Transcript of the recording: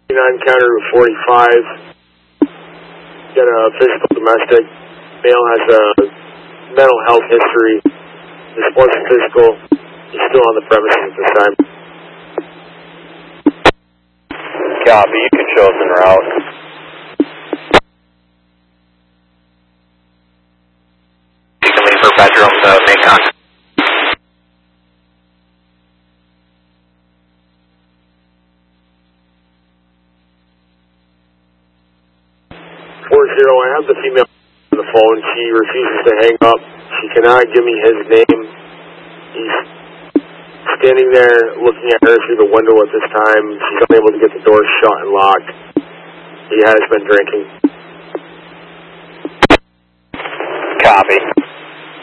County Route 45. Got a physical domestic. Male has a mental health history. This wasn't physical. He's still on the premises at this time. Copy. You can show us en route. You can leave for bedroom to make contact. 40, I have the female on the phone. She refuses to hang up. She cannot give me his name. He's standing there looking at her through the window at this time. She's unable to get the door shut and locked. He has been drinking. Copy.